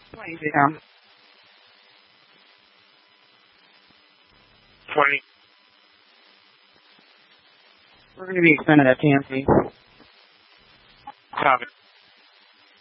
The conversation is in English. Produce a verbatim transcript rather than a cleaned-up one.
Yeah. twenty. We're going to be extended at T M C. Copy.